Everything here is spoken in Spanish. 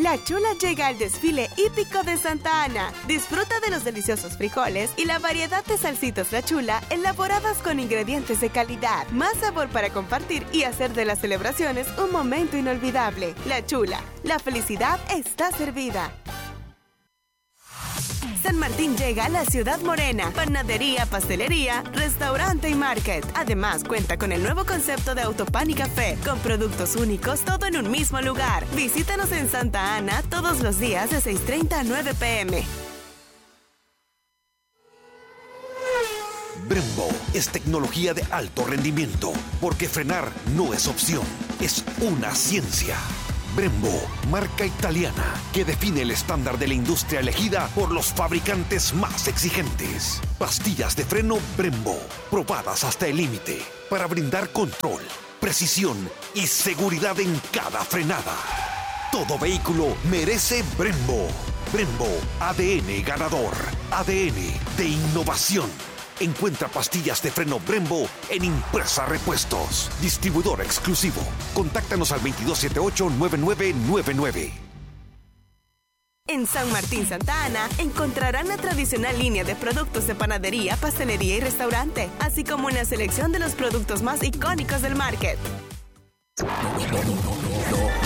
La Chula llega al desfile hípico de Santa Ana. Disfruta de los deliciosos frijoles y la variedad de salsitas La Chula elaboradas con ingredientes de calidad. Más sabor para compartir y hacer de las celebraciones un momento inolvidable. La Chula, la felicidad está servida. San Martín llega a la Ciudad Morena. Panadería, pastelería, restaurante y market. Además, cuenta con el nuevo concepto de Autopan y Café, con productos únicos, todo en un mismo lugar. Visítanos en Santa Ana todos los días de 6:30 a 9 p.m. Brembo es tecnología de alto rendimiento, porque frenar no es opción, es una ciencia. Brembo, marca italiana que define el estándar de la industria elegida por los fabricantes más exigentes. Pastillas de freno Brembo, probadas hasta el límite, para brindar control, precisión y seguridad en cada frenada. Todo vehículo merece Brembo. Brembo, ADN ganador, ADN de innovación. Encuentra pastillas de freno Brembo en Impresa Repuestos. Distribuidor exclusivo. Contáctanos al 2278-9999. En San Martín Santa Ana encontrarán la tradicional línea de productos de panadería, pastelería y restaurante, así como una selección de los productos más icónicos del market.